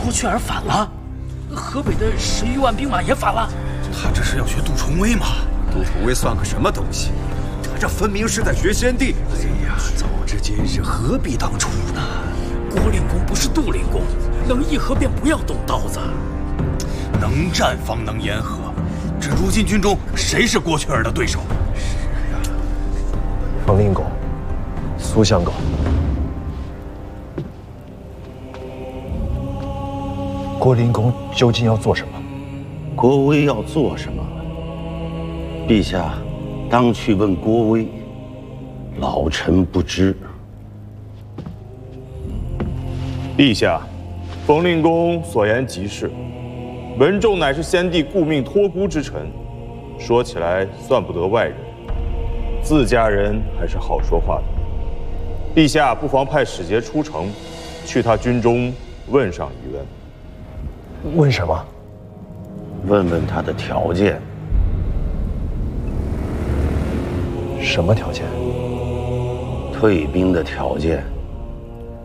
郭雀儿反了，河北的10余万兵马也反了。 他这是要学杜重威吗？ 杜重威算个什么东西？他这分明是在学先帝。 哎呀，早知今日，何必当初呢？郭令公不是杜令公，能议和便不要动刀子。 能战方能言和，这如今军中谁是郭雀儿的对手？ 是啊， 冯令公、苏相公，郭令公究竟要做什么？ 郭威要做什么？陛下当去问郭威，老臣不知。 陛下，冯令公所言极是。文仲乃是先帝顾命托孤之臣，说起来算不得外人，自家人还是好说话的。陛下不妨派使节出城，去他军中问上一问。 问什么？ 问问他的条件。 什么条件？ 退兵的条件。